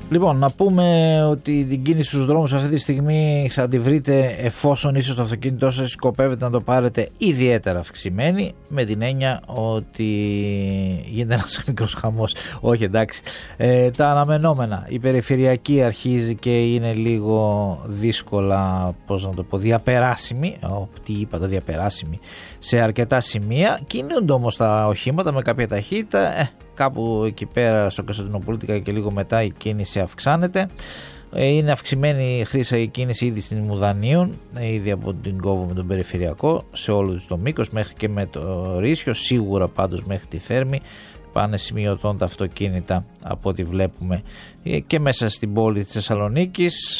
Λοιπόν, να πούμε ότι την κίνηση στους δρόμους αυτή τη στιγμή θα τη βρείτε, εφόσον ίσως το αυτοκίνητό σας σκοπεύετε να το πάρετε, ιδιαίτερα αυξημένη, με την έννοια ότι γίνεται ένας μικρός χαμός. Όχι, εντάξει. Τα αναμενόμενα. Η περιφερειακή αρχίζει και είναι λίγο δύσκολα, πώς να το πω, διαπεράσιμη. Τι είπα, το διαπεράσιμη σε αρκετά σημεία. Κινούνται όμως τα οχήματα με κάποια ταχύτητα. Κάπου εκεί πέρα στο Κωνσταντινοπολίτικα και λίγο μετά η κίνηση αυξάνεται. Είναι αυξημένη η χρήση η κίνηση ήδη στην Μουδανίων, ήδη από την Κόβο με τον περιφερειακό, σε όλο το μήκος, μέχρι και με το Ρήσιο, σίγουρα πάντως μέχρι τη Θέρμη. Πάνε σημειωτών τα αυτοκίνητα από ό,τι βλέπουμε και μέσα στην πόλη της Θεσσαλονίκης,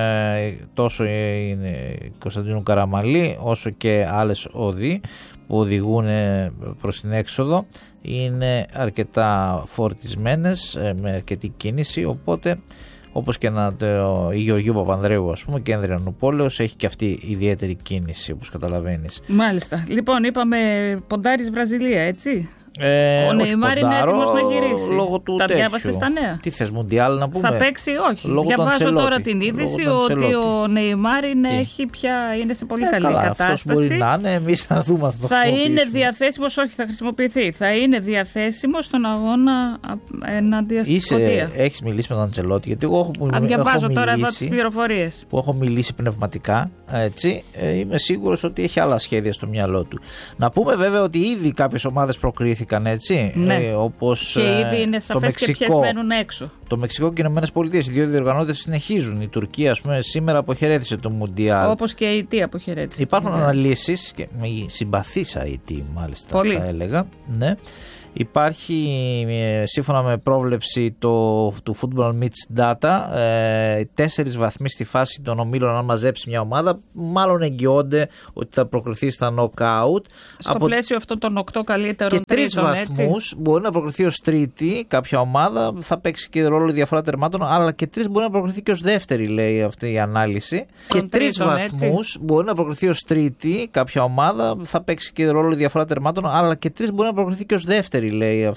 τόσο είναι Κωνσταντίνου Καραμαλή όσο και άλλες οδοί που οδηγούν προς την έξοδο είναι αρκετά φορτισμένες με αρκετή κίνηση, οπότε όπως και η Γεωργίου Παπανδρέου ας πούμε και Ανδριανούπολεως έχει και αυτή ιδιαίτερη κίνηση, όπως καταλαβαίνεις. Μάλιστα. Λοιπόν, είπαμε ποντάρης Βραζιλία, έτσι. Ο Νεϊμάρ είναι έτοιμος να γυρίσει. Λόγω του τα διάβασες στα νέα? Τι θες, Μουντιάλ να πούμε? Θα παίξει, όχι. Διαβάζω τώρα την είδηση ότι ο Νεϊμάρ είναι σε πολύ καλή κατάσταση. Αυτός μπορεί να είναι, εμείς θα δούμε αυτό. Θα είναι διαθέσιμος, όχι θα χρησιμοποιηθεί. Θα είναι διαθέσιμος στον αγώνα εναντίον στη Σκωτία. Έχεις μιλήσει με τον Αντσελότη? Γιατί εγώ διαβάζω τώρα εδώ τις πληροφορίες. Που έχω μιλήσει πνευματικά, έτσι, είμαι σίγουρος ότι έχει άλλα σχέδια στο μυαλό του. Να πούμε βέβαια ότι ήδη κάποιες ομάδες προκρίθηκαν. Έτσι, ναι. Όπως και ήδη είναι σαφές και ποιες μένουν έξω. Το Μεξικό και οι Ηνωμένες Πολιτείες, οι δύο διοργανώτες συνεχίζουν. Η Τουρκία, ας πούμε, σήμερα αποχαιρέτησε το Μουντιάλ. Όπως και η ΙΤ αποχαιρέτησε. Υπάρχουν αναλύσεις, και με συμπαθήσα η ΙΤ μάλιστα, πολύ. Θα έλεγα. Ναι. Υπάρχει, σύμφωνα με πρόβλεψη του Football Mitch Data, 4 βαθμοί στη φάση των ομίλων. Αν μαζέψει μια ομάδα, μάλλον εγγυώνται ότι θα προκριθεί στα knockout. Στο πλαίσιο αυτών των 8 καλύτερων και 3 βαθμούς μπορεί να προκριθεί ως τρίτη κάποια ομάδα, θα παίξει και ρόλο διαφορά τερμάτων, αλλά και 3 μπορεί να προκριθεί και ως δεύτερη, λέει αυτή η ανάλυση. Και 3 βαθμούς μπορεί να προκριθεί ως τρίτη κάποια ομάδα, θα παίξει και ρόλο διαφορά τερμάτων, αλλά και 3 μπορεί να προκριθεί και ως δεύτερη, λέει